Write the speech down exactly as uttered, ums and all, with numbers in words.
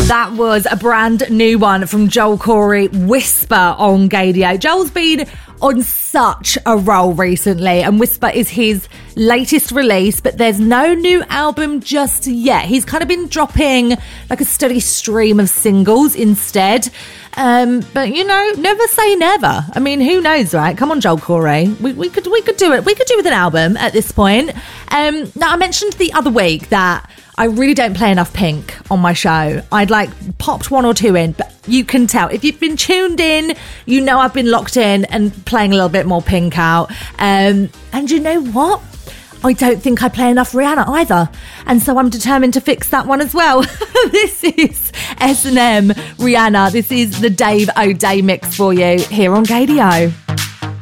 That was a brand new one from Joel Corey, Whisper on Gaydio. Joel's been on such a roll recently, and Whisper is his latest release, but there's no new album just yet. He's kind of been dropping like a steady stream of singles instead. Um, but you know, never say never. I mean, who knows, right? Come on, Joel Corey. We, we could we could do it. We could do with an album at this point. Um, now, I mentioned the other week that I really don't play enough Pink on my show. I'd like popped one or two in, but you can tell. If you've been tuned in, you know I've been locked in and playing a little bit more Pink out. Um, and you know what? I don't think I play enough Rihanna either. And so I'm determined to fix that one as well. This is S and M Rihanna. This is the Dave O'Day mix for you here on Gaydio.